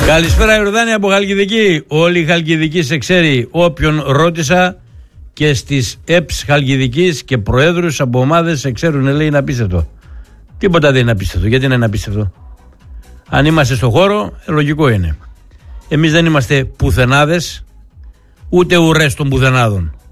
Καλησπέρα Ιορδάνη από Χαλκιδική. Όλη η Χαλκιδική σε ξέρει. Όποιον ρώτησα και στις ΕΠΣ Χαλκιδικής και προέδρους από ομάδες σε ξέρουν, λέει, είναι απίστευτο. Τίποτα δεν είναι απίστευτο. Γιατί είναι απίστευτο? Αν είμαστε στο χώρο, λογικό είναι. Εμείς δεν είμαστε πουθενάδες, ούτε ουρές των πουθενάδων.